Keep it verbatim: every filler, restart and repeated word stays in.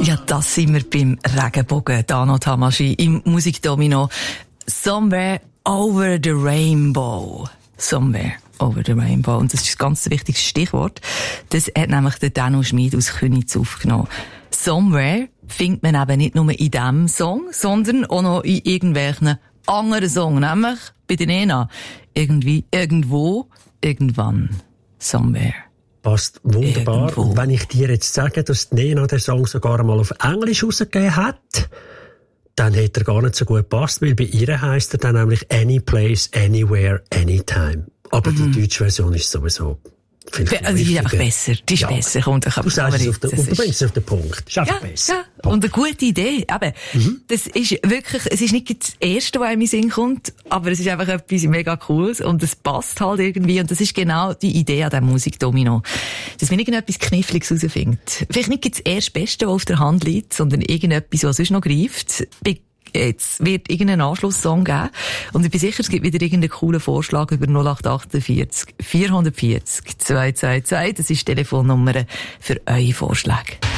Ja, das sind wir beim Regenbogen. Dano Tamashii im Musikdomino. Somewhere over the rainbow. Somewhere over the rainbow. Und das ist ein ganz wichtiges Stichwort. Das hat nämlich der Danu Schmid aus Königs aufgenommen. Somewhere findet man eben nicht nur in diesem Song, sondern auch noch in irgendwelchen anderen Songs. Nämlich bei den Nena. Irgendwie, irgendwo, irgendwann. Somewhere. Passt wunderbar. Irgendwo. Und wenn ich dir jetzt sage, dass Nena den Song sogar einmal auf Englisch rausgegeben hat, dann hätte er gar nicht so gut gepasst, weil bei ihr heisst er dann nämlich Any Place, Anywhere, Anytime. Aber mhm. die deutsche Version ist sowieso viel Be- also die ist einfach besser. Die ist ja. besser. Kommt, du sagst es auf den, und du bringst es auf den Punkt. Ist einfach ja, besser. Ja. Und eine gute Idee. Eben, mhm. das ist wirklich, es ist nicht das Erste, was in meinen Sinn kommt, aber es ist einfach etwas mega Cooles und es passt halt irgendwie und das ist genau die Idee an diesem Musikdomino. Dass man irgendetwas Kniffliges herausfindet. Vielleicht nicht das Erstbeste, was auf der Hand liegt, sondern irgendetwas, was sonst noch greift. Jetzt wird irgendein Anschlusssong geben. Und ich bin sicher, es gibt wieder irgendeinen coolen Vorschlag über null acht achtundvierzig vierhundertvierzig zwei zwei zwei. Das ist die Telefonnummer für eure Vorschläge.